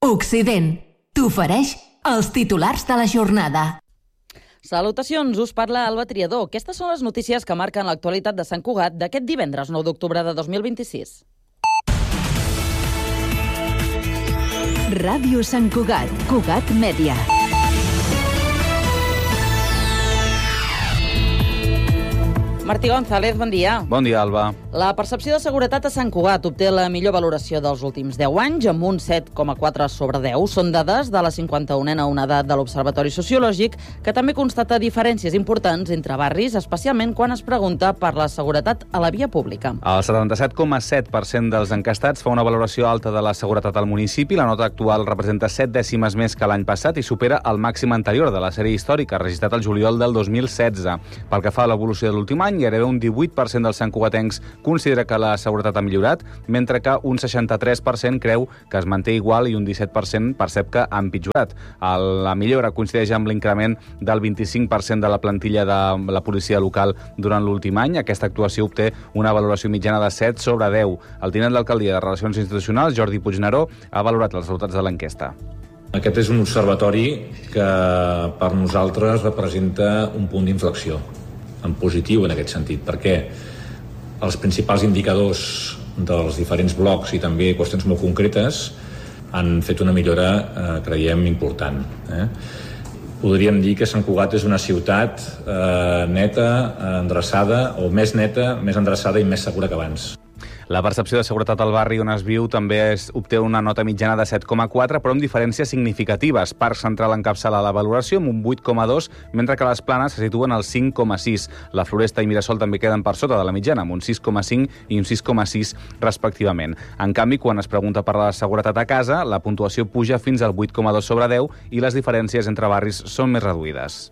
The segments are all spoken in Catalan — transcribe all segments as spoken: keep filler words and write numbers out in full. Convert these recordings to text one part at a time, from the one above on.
Occident t'ofereix els titulars de la jornada. Salutacions, us parla Alba Triador. Aquestes són les notícies que marquen l'actualitat de Sant Cugat d'aquest divendres nou d'octubre de dos mil vint-i-sis. Ràdio Sant Cugat, Cugat Mèdia. Martí González, bon dia. Bon dia, Alba. La percepció de seguretat a Sant Cugat obté la millor valoració dels últims deu anys, amb un set coma quatre sobre deu. Són dades de la cinquanta-unena onada de l'Observatori Sociològic, que també constata diferències importants entre barris, especialment quan es pregunta per la seguretat a la via pública. El setanta-set coma set per cent dels encastats fa una valoració alta de la seguretat al municipi. La nota actual representa set dècimes més que l'any passat i supera el màxim anterior de la sèrie històrica, registrat el juliol del dos mil setze. Pel que fa a l'evolució de l'últim any, gairebé un divuit per cent dels santcugatencs considera que la seguretat ha millorat, mentre que un seixanta-tres per cent creu que es manté igual i un disset per cent percep que ha empitjorat. La millora coincideix amb l'increment del vint-i-cinc per cent de la plantilla de la policia local durant l'últim any. Aquesta actuació obté una valoració mitjana de set sobre deu. El tinent d'alcaldia de Relacions Institucionals, Jordi Puigneró, ha valorat els resultats de l'enquesta. Aquest és un observatori que per nosaltres representa un punt d'inflexió en positiu en aquest sentit, perquè els principals indicadors dels diferents blocs i també qüestions molt concretes han fet una millora, eh, creiem, important. Eh? Podríem dir que Sant Cugat és una ciutat eh, neta, endreçada, o més neta, més endreçada i més segura que abans. La percepció de seguretat al barri on es viu també es, obté una nota mitjana de set coma quatre, però amb diferències significatives. Parc Central encapçala la valoració amb un vuit coma dos, mentre que les Planes se situen al cinc coma sis. La Floresta i Mirasol també queden per sota de la mitjana, amb un sis coma cinc i un sis coma sis respectivament. En canvi, quan es pregunta per la seguretat a casa, la puntuació puja fins al vuit coma dos sobre deu i les diferències entre barris són més reduïdes.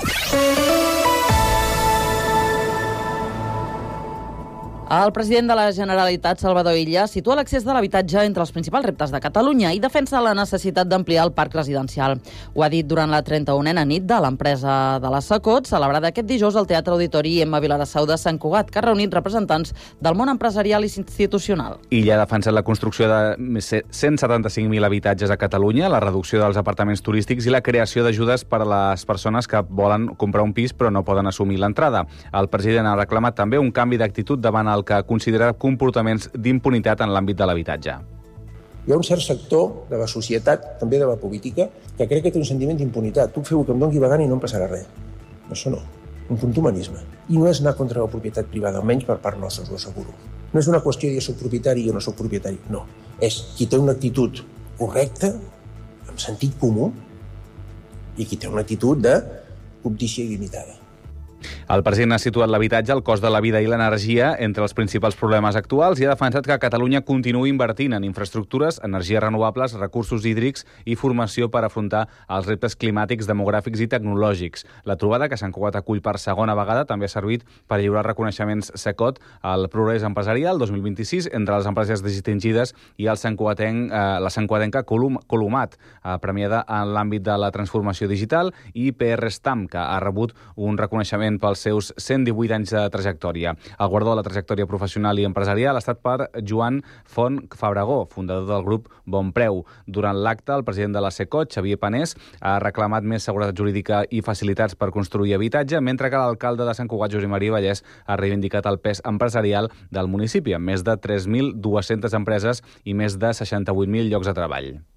El president de la Generalitat, Salvador Illa, situa l'accés de l'habitatge entre els principals reptes de Catalunya i defensa la necessitat d'ampliar el parc residencial. Ho ha dit durant la trenta-unena nit de l'empresa de la Secot, celebrada aquest dijous al Teatre Auditori Emma Vilarassau de Sant Cugat, que ha reunit representants del món empresarial i institucional. Illa ha defensat la construcció de cent setanta-cinc mil habitatges a Catalunya, la reducció dels apartaments turístics i la creació d'ajudes per a les persones que volen comprar un pis però no poden assumir l'entrada. El president ha reclamat també un canvi d'actitud davant el que considera comportaments d'impunitat en l'àmbit de l'habitatge. Hi ha un cert sector de la societat, també de la política, que crec que té un sentiment d'impunitat. Tu feu que em doni la gana i no em passarà res. Això no. Un contumanisme. I no és anar contra la propietat privada, almenys per part nostra, us ho asseguro. No és una qüestió de jo soc propietari i jo no soc propietari. No. És qui té una actitud correcta, amb sentit comú, i qui té una actitud de cobdícia il·limitada. El president ha situat l'habitatge, el cost de la vida i l'energia entre els principals problemes actuals i ha defensat que Catalunya continuï invertint en infraestructures, energies renovables, recursos hídrics i formació per afrontar els reptes climàtics, demogràfics i tecnològics. La trobada, que Sant Cugat acull per segona vegada, també ha servit per lliurar reconeixements Secot al Progrés Empresarial dos mil vint-i-sis entre les empreses distingides i el santcugatenc, eh, la santcugatenca Colum, Columat, eh, premiada en l'àmbit de la transformació digital, i P R Stam, que ha rebut un reconeixement pels seus cent divuit anys de trajectòria. El guardó de la trajectòria professional i empresarial ha estat per Joan Font Fabregó, fundador del grup Bon Preu. Durant l'acte, el president de la Secot, Xavier Panés, ha reclamat més seguretat jurídica i facilitats per construir habitatge, mentre que l'alcalde de Sant Cugat, Josep Maria Vallès, ha reivindicat el pes empresarial del municipi, amb més de tres mil dues-centes empreses i més de seixanta-vuit mil llocs de treball.